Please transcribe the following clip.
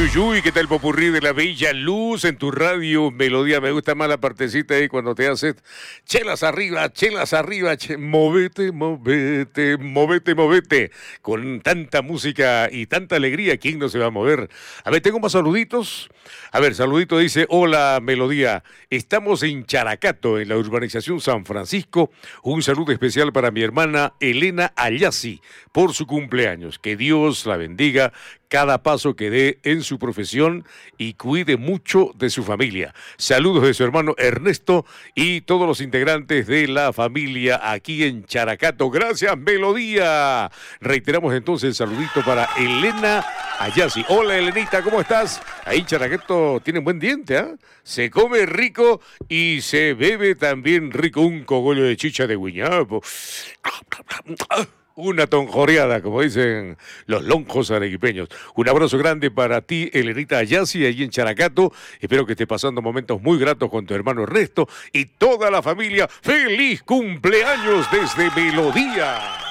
uy, ¿qué tal popurrí de la bella luz en tu radio Melodía? Me gusta más la partecita ahí cuando te haces chelas arriba, movete, movete, movete, movete. Con tanta música y tanta alegría, ¿quién no se va a mover? A ver, tengo más saluditos. A ver, saludito dice, hola Melodía, estamos en Characato, en la urbanización San Francisco. Un saludo especial para mi hermana Elena Ayasi por su cumpleaños. Que Dios la bendiga cada paso que dé en su profesión y cuide mucho de su familia. Saludos de su hermano Ernesto y todos los integrantes de la familia aquí en Characato. Gracias, Melodía. Reiteramos entonces el saludito para Elena Ayasi. Hola, Elenita, ¿cómo estás? Ahí en Characato tienen buen diente, ¿ah? Se come rico y se bebe también rico. Un cogollo de chicha de guiñapo. Una tonjoreada, como dicen los lonjos arequipeños. Un abrazo grande para ti, Elenita Ayasi, ahí en Characato. Espero que estés pasando momentos muy gratos con tu hermano Ernesto y toda la familia. ¡Feliz cumpleaños desde Melodía!